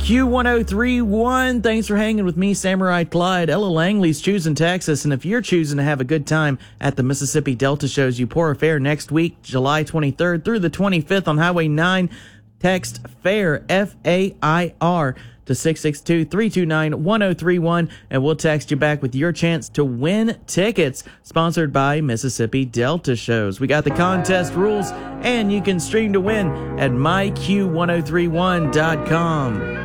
Q1031, thanks for hanging with me, Samurai Clyde. Ella Langley's choosing Texas, and if you're choosing to have a good time at the Mississippi Delta shows, Eupora Fair next week, July 23rd through the 25th on Highway 9, text FAIR, F-A-I-R, to 662-329-1031, and we'll text you back with your chance to win tickets, sponsored by Mississippi Delta Shows. We got the contest rules, and you can stream to win at myq1031.com.